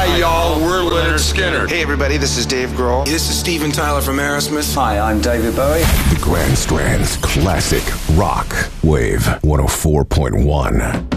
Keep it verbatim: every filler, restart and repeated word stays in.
Hi, y'all. We're Lynyrd Skynyrd. Hey, everybody. This is Dave Grohl. This is Steven Tyler from Aerosmith. Hi, I'm David Bowie. The Grand Strand's classic rock wave one oh four point one.